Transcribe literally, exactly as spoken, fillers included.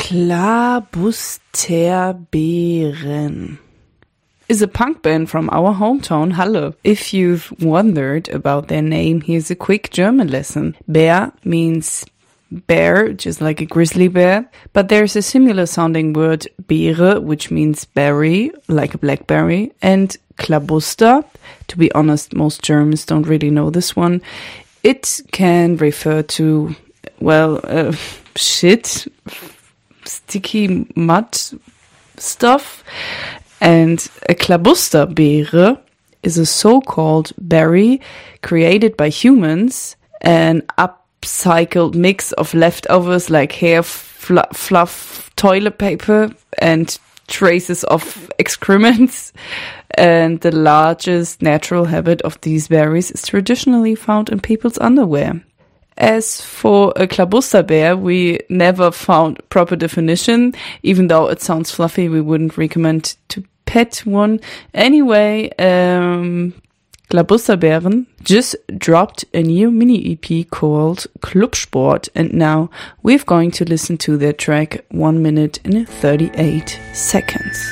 Klabusterbeeren is a punk band from our hometown, Halle. If you've wondered about their name, here's a quick German lesson. Bär means bear, just like a grizzly bear, but there's a similar sounding word, Beere, which means berry, like a blackberry, and Klabuster, to be honest, most Germans don't really know this one. It can refer to, well, uh, shit, sticky mud stuff. And a Klabusterbeere is a so-called berry created by humans, an upcycled mix of leftovers like hair, fl- fluff, toilet paper, and traces of excrements. And the largest natural habit of these berries is traditionally found in people's underwear. As for a Klabusterbeer, we never found proper definition. Even though it sounds fluffy, we wouldn't recommend to pet one. Anyway, um, Klabusterbeeren just dropped a new mini-E P called Clubsport, and now we're going to listen to their track one minute and thirty-eight seconds.